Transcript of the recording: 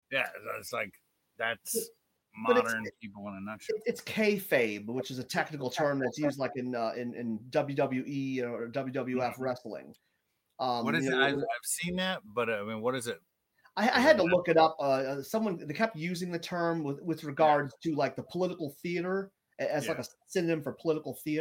Yeah, it's like that's But modern people in a nutshell. it's kayfabe, which is a technical term that's used like in WWE or WWF wrestling. What is You it? know, I've seen that, but I mean, what is it? I Is had it to look it up. Someone they kept using the term with regards to like the political theater as like a synonym for political theater.